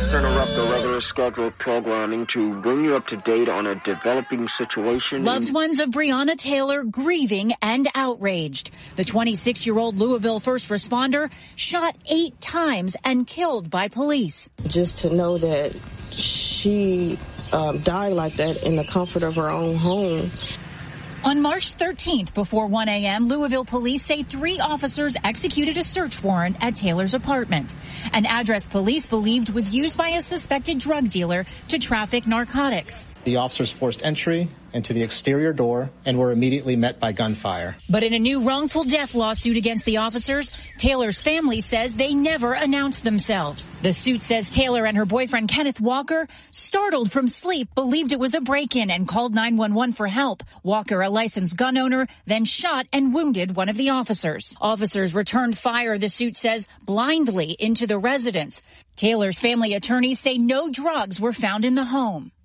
have to interrupt the regular scheduled programming to bring you up to date on a developing situation. Loved ones of Breonna Taylor grieving and outraged. The 26-year-old Louisville first responder shot 8 times and killed by police. Just to know that she died like that in the comfort of her own home. On March 13th, before 1 a.m., Louisville police say 3 officers executed a search warrant at Taylor's apartment, an address police believed was used by a suspected drug dealer to traffic narcotics. The officers forced entry into the exterior door and were immediately met by gunfire. But in a new wrongful death lawsuit against the officers, Taylor's family says they never announced themselves. The suit says Taylor and her boyfriend Kenneth Walker, startled from sleep, believed it was a break-in and called 911 for help. Walker, a licensed gun owner, then shot and wounded one of the officers. Officers returned fire, the suit says, blindly into the residence. Taylor's family attorneys say no drugs were found in the home.